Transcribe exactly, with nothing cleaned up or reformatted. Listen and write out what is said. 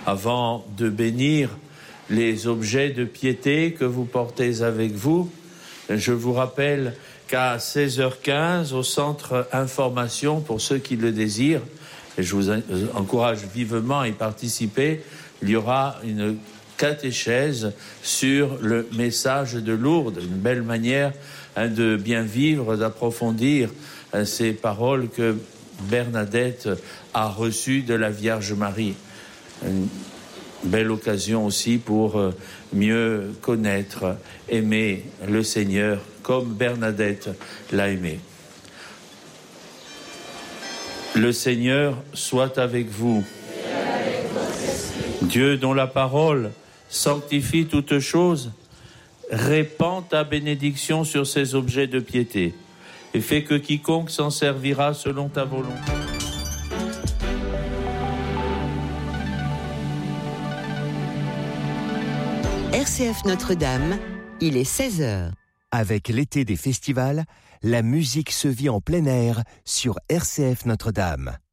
Avant de bénir les objets de piété que vous portez avec vous, je vous rappelle qu'à seize heures quinze, au centre information, pour ceux qui le désirent, et je vous encourage vivement à y participer, il y aura une catéchèse sur le message de Lourdes, une belle manière hein, de bien vivre, d'approfondir hein, ces paroles que Bernadette a reçues de la Vierge Marie. Une belle occasion aussi pour mieux connaître, aimer le Seigneur comme Bernadette l'a aimé. Le Seigneur soit avec vous. Dieu dont la parole sanctifie toutes choses, répand ta bénédiction sur ces objets de piété et fait que quiconque s'en servira selon ta volonté. R C F Notre-Dame, il est seize heures. Avec l'été des festivals, la musique se vit en plein air sur R C F Notre-Dame.